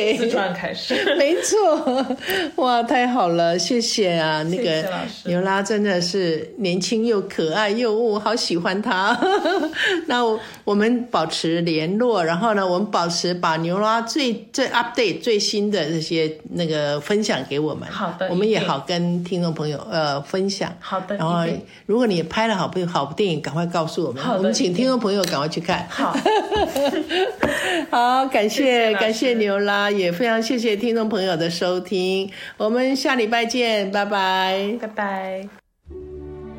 对，自传开始， 没错。哇，太好了，谢谢啊！那谢个谢老师牛拉真的是年轻又可爱又我好喜欢她。那我们保持联络，然后呢，我们保持把牛拉最 update 最新的这些那个分享给我们。 好的， 我们也好跟听众朋友分享。 好的， 然后如果你拍了好电影，赶快告诉我们，我们请听众朋友赶快去看。 好， 好，感谢谢牛拉，也非常谢谢听众朋友的收听，我们下礼拜见，拜拜， 拜拜。